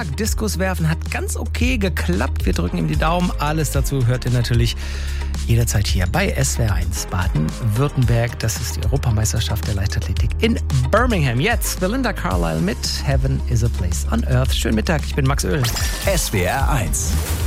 Diskus werfen hat ganz okay geklappt. Wir drücken ihm die Daumen. Alles dazu hört ihr natürlich jederzeit hier bei SWR1 Baden-Württemberg. Das ist die Europameisterschaft der Leichtathletik in Birmingham. Jetzt Belinda Carlisle mit Heaven is a Place on Earth. Schönen Mittag, ich bin Max Oehlen. SWR1